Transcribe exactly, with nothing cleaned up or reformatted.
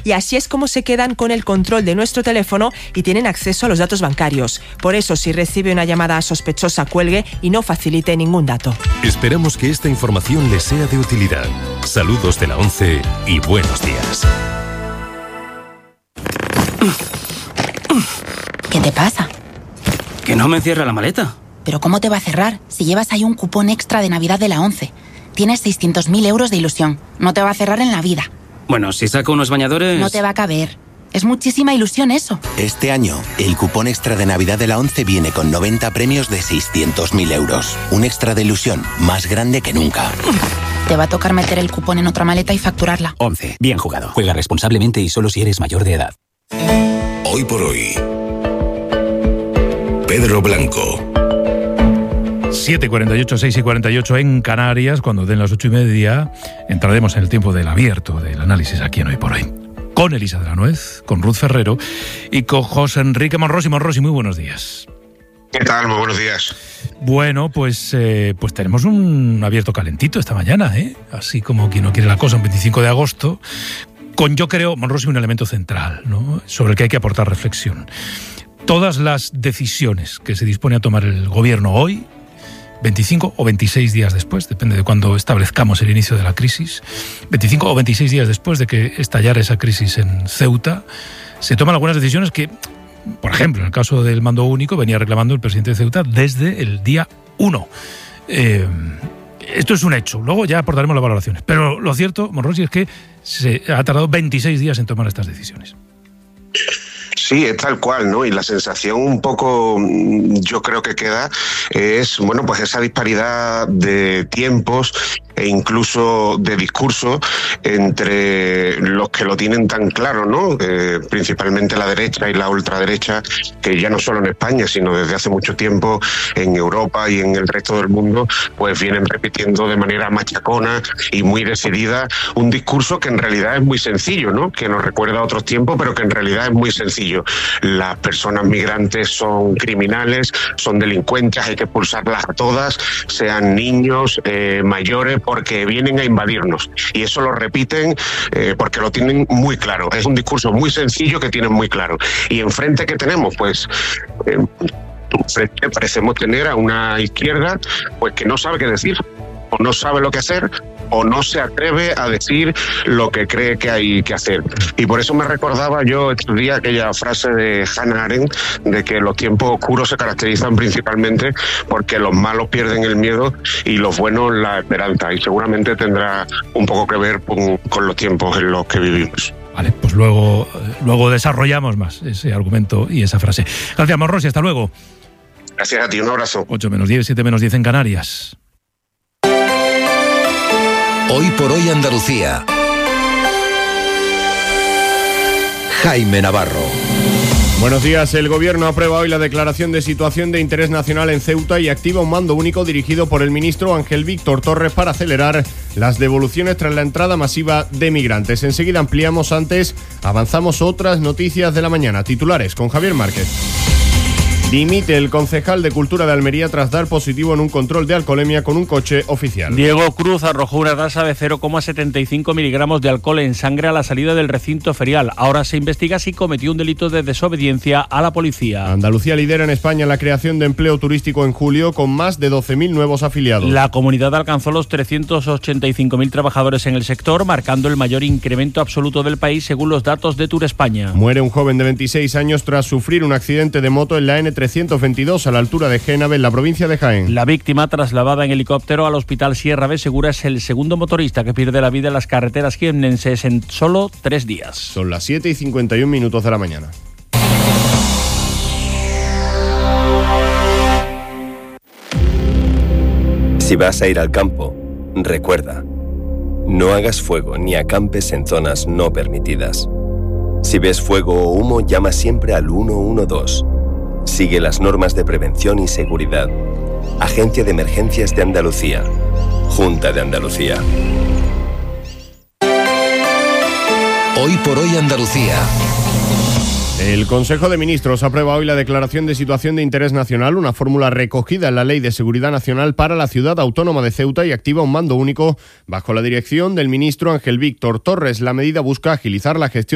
y así es como se quedan con el control de nuestro teléfono y tienen acceso a los datos bancarios. Por eso, si recibe una llamada sospechosa, cuelgue y no facilite ningún dato. Esperamos que esta información les sea de utilidad. Saludos de la ONCE y buenos días. ¿Qué te pasa? Que no me cierra la maleta. ¿Pero cómo te va a cerrar si llevas ahí un cupón extra de Navidad de la ONCE? Tienes seiscientos mil euros de ilusión. No te va a cerrar en la vida. Bueno, si saco unos bañadores... No te va a caber. Es muchísima ilusión eso. Este año, el cupón extra de Navidad de la ONCE viene con noventa premios de seiscientos mil euros. Un extra de ilusión más grande que nunca. Te va a tocar meter el cupón en otra maleta y facturarla. ONCE. Bien jugado. Juega responsablemente y solo si eres mayor de edad. Hoy por hoy, Pedro Blanco. siete y cuarenta y ocho, seis y cuarenta y ocho en Canarias. Cuando den las ocho y media, entraremos en el tiempo del abierto, del análisis aquí en Hoy por Hoy. Con Elisa de la Nuez, con Ruth Ferrero y con José Enrique Monrosi. Monrosi, muy buenos días. ¿Qué tal? Muy buenos días. Bueno, pues, eh, pues tenemos un abierto calentito esta mañana, ¿eh? Así como quien no quiere la cosa, un veinticinco de agosto, con, yo creo, Monrosi, un elemento central, ¿no?, sobre el que hay que aportar reflexión. Todas las decisiones que se dispone a tomar el gobierno hoy, veinticinco o veintiséis días después, depende de cuándo establezcamos el inicio de la crisis, veinticinco o veintiséis días después de que estallara esa crisis en Ceuta, se toman algunas decisiones que, por ejemplo, en el caso del mando único, venía reclamando el presidente de Ceuta desde el día uno. Eh, esto es un hecho, luego ya aportaremos las valoraciones. Pero lo cierto, Monrosi, es que se ha tardado veintiséis días en tomar estas decisiones. Sí, es tal cual, ¿no? Y la sensación un poco, yo creo que queda, es, bueno, pues esa disparidad de tiempos e incluso de discurso entre los que lo tienen tan claro, ¿no? Eh, principalmente la derecha y la ultraderecha, que ya no solo en España, sino desde hace mucho tiempo en Europa y en el resto del mundo, pues vienen repitiendo de manera machacona y muy decidida un discurso que en realidad es muy sencillo, ¿no? Que nos recuerda a otros tiempos, pero que en realidad es muy sencillo. Las personas migrantes son criminales, son delincuentes, hay que expulsarlas a todas, sean niños, eh, mayores, porque vienen a invadirnos. Y eso lo repiten eh, porque lo tienen muy claro. Es un discurso muy sencillo que tienen muy claro. Y enfrente, ¿qué tenemos? Pues eh, enfrente parecemos tener a una izquierda pues que no sabe qué decir, o no sabe lo que hacer, o no se atreve a decir lo que cree que hay que hacer. Y por eso me recordaba yo estos días aquella frase de Hannah Arendt, de que los tiempos oscuros se caracterizan principalmente porque los malos pierden el miedo y los buenos la esperanza. Y seguramente tendrá un poco que ver con, con los tiempos en los que vivimos. Vale, pues luego, luego desarrollamos más ese argumento y esa frase. Gracias, Monrosi, hasta luego. Gracias a ti, un abrazo. ocho menos diez, siete menos diez en Canarias. Hoy por hoy Andalucía. Jaime Navarro. Buenos días. El Gobierno aprueba hoy la declaración de situación de interés nacional en Ceuta y activa un mando único dirigido por el ministro Ángel Víctor Torres para acelerar las devoluciones tras la entrada masiva de migrantes. Enseguida ampliamos, antes avanzamos otras noticias de la mañana. Titulares con Javier Márquez. Dimite el concejal de Cultura de Almería tras dar positivo en un control de alcoholemia con un coche oficial. Diego Cruz arrojó una tasa de cero coma setenta y cinco miligramos de alcohol en sangre a la salida del recinto ferial. Ahora se investiga si cometió un delito de desobediencia a la policía. Andalucía lidera en España la creación de empleo turístico en julio con más de doce mil nuevos afiliados. La comunidad alcanzó los trescientos ochenta y cinco mil trabajadores en el sector, marcando el mayor incremento absoluto del país según los datos de Tour España. Muere un joven de veintiséis años tras sufrir un accidente de moto en la N trescientos veintidós a la altura de Génave, en la provincia de Jaén. La víctima, trasladada en helicóptero al hospital Sierra de Segura, es el segundo motorista que pierde la vida en las carreteras jiennenses en solo tres días. Son las siete y cincuenta y un minutos de la mañana. Si vas a ir al campo, recuerda, no hagas fuego ni acampes en zonas no permitidas. Si ves fuego o humo, llama siempre al uno uno dos. Sigue las normas de prevención y seguridad. Agencia de Emergencias de Andalucía. Junta de Andalucía. Hoy por hoy Andalucía. El Consejo de Ministros aprueba hoy la declaración de situación de interés nacional, una fórmula recogida en la Ley de Seguridad Nacional para la ciudad autónoma de Ceuta, y activa un mando único bajo la dirección del ministro Ángel Víctor Torres. La medida busca agilizar la gestión